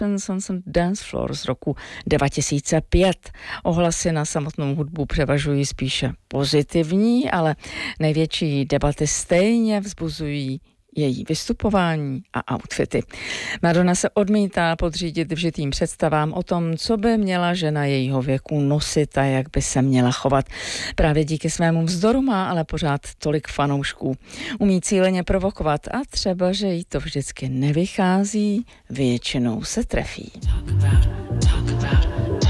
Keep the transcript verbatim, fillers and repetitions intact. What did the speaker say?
Sons on Dance Floor z roku dva tisíce pět. Ohlasy na samotnou hudbu převažují spíše pozitivní, ale největší debaty stejně vzbuzují její vystupování a outfity. Madonna se odmítá podřídit vžitým představám o tom, co by měla žena jejího věku nosit a jak by se měla chovat. Právě díky svému vzdoru má ale pořád tolik fanoušků. Umí cíleně provokovat a třeba, že jí to vždycky nevychází, většinou se trefí.